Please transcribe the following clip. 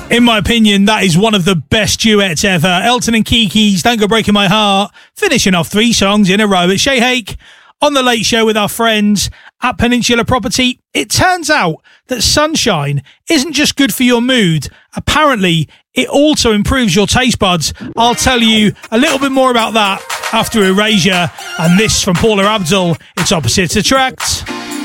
In my opinion, that is one of the best duets ever. Elton and Kiki's Don't Go Breaking My Heart, finishing off 3 songs in a row. It's Shay Hake on The Late Show with our friends at Peninsula Property. It turns out that sunshine isn't just good for your mood. Apparently, it also improves your taste buds. I'll tell you a little bit more about that after Erasure. And this from Paula Abdul. It's Opposites Attract.